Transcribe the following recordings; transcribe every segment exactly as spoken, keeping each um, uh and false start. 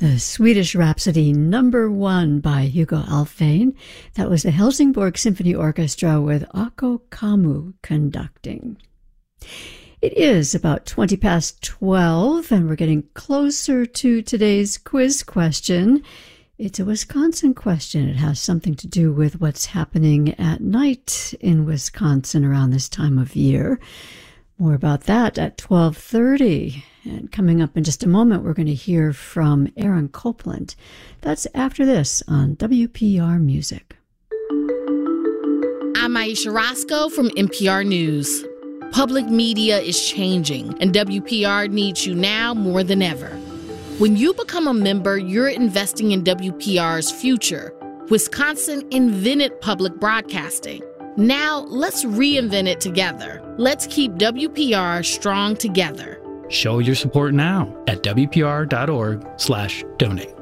The Swedish Rhapsody number one by Hugo Alfvén. That was the Helsingborg Symphony Orchestra with Akko Kammu conducting. It is about twenty past twelve, and we're getting closer to today's quiz question. It's a Wisconsin question. It has something to do with what's happening at night in Wisconsin around this time of year. More about that at twelve thirty. And coming up in just a moment, we're going to hear from Aaron Copland. That's after this on W P R Music. I'm Aisha Roscoe from N P R News. Public media is changing, and W P R needs you now more than ever. When you become a member, you're investing in W P R's future. Wisconsin invented public broadcasting. Now, let's reinvent it together. Let's keep W P R strong together. Show your support now at W P R dot org slash donate.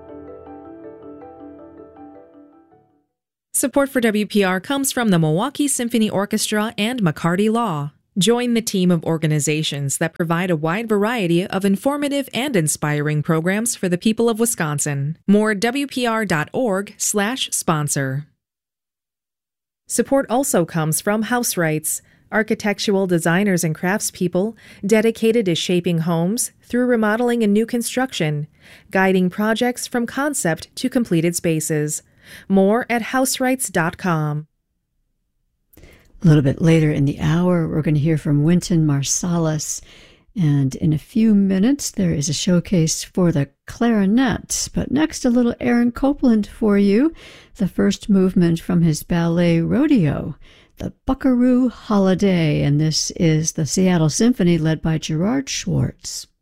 Support for W P R comes from the Milwaukee Symphony Orchestra and McCarty Law. Join the team of organizations that provide a wide variety of informative and inspiring programs for the people of Wisconsin. More at W P R dot org slash sponsor. Support also comes from House Rights, architectural designers and craftspeople dedicated to shaping homes through remodeling and new construction, guiding projects from concept to completed spaces. More at house rights dot com. A little bit later in the hour, we're going to hear from Wynton Marsalis. And in a few minutes, there is a showcase for the clarinet. But next, a little Aaron Copland for you, the first movement from his ballet Rodeo, the Buckaroo Holiday. And this is the Seattle Symphony led by Gerard Schwartz.